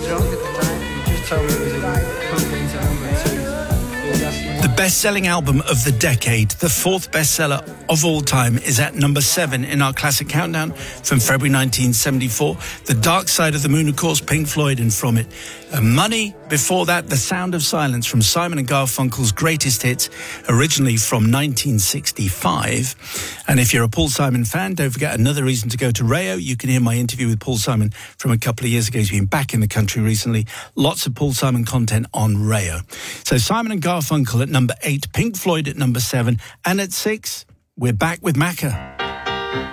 drunk at the time. He just told me it was a combination number 2. The best-selling album of the decade, the fourth bestseller of all time, is at number 7 in our classic countdown from February 1974. The Dark Side of the Moon, of course, Pink Floyd, and from it, Money. Before that, The Sound of Silence from Simon & Garfunkel's greatest hits, originally from 1965. And if you're a Paul Simon fan, don't forget another reason to go to Rayo. You can hear my interview with Paul Simon from a couple of years ago. He's been back in the country recently. Lots of Paul Simon content on Rayo. So Simon & Garfunkel at number 8, Pink Floyd at number 7, and at 6, we're back with Macca.